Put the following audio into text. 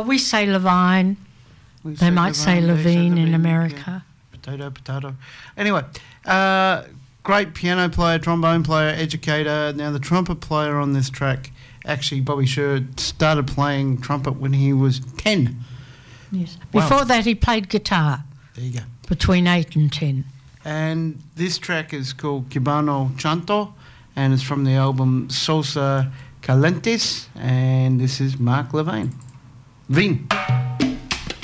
We say Levine. They might say Levine in America. Yeah. Potato. Anyway, great piano player, trombone player, educator. Now, the trumpet player on this track, actually, Bobby Sherwood started playing trumpet when he was 10. Yes. Wow. Before that, he played guitar. There you go. Between 8 and 10. And this track is called Cubano Chanto, and it's from the album Salsa Calientes, and this is Mark Levine. Veen.